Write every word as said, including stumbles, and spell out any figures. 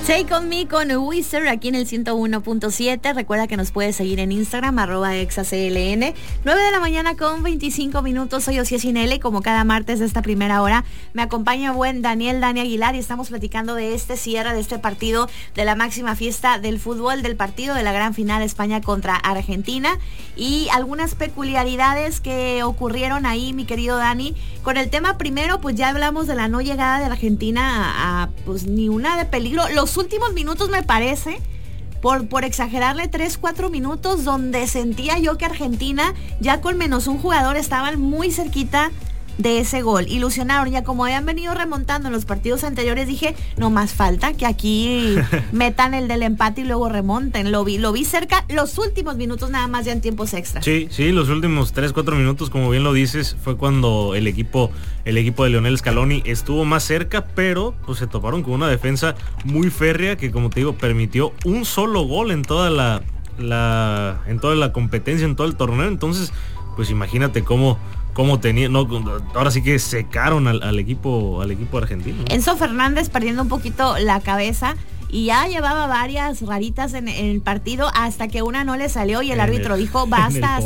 Take On Me con Wizard aquí en el ciento uno punto siete. Recuerda que nos puedes seguir en Instagram, arroba exacln. nueve de la mañana con veinticinco minutos. Soy Osía Cinele y como cada martes de esta primera hora me acompaña buen Daniel Dani Aguilar y estamos platicando de este cierre, de este partido, de la máxima fiesta del fútbol, del partido de la gran final España contra Argentina y algunas peculiaridades que ocurrieron ahí, mi querido Dani. Con el tema primero, pues ya hablamos de la no llegada de la Argentina a, a pues ni una de peligro. Los últimos minutos me parece, por, por exagerarle tres, cuatro minutos, donde sentía yo que Argentina ya con menos un jugador estaban muy cerquita de ese gol. Ilusionaron, ya como habían venido remontando en los partidos anteriores, dije, no más falta que aquí metan el del empate y luego remonten. Lo vi, lo vi cerca, los últimos minutos nada más ya en tiempos extras. Sí, sí, los últimos tres, cuatro minutos, como bien lo dices, fue cuando el equipo, el equipo de Lionel Scaloni estuvo más cerca, pero pues se toparon con una defensa muy férrea que, como te digo, permitió un solo gol en toda la, la en toda la competencia, en todo el torneo. Entonces, pues imagínate cómo cómo tenía, no, ahora sí que secaron al, al equipo, al equipo argentino. Enzo Fernández perdiendo un poquito la cabeza y ya llevaba varias raritas en, en el partido hasta que una no le salió y el en árbitro el, dijo basta.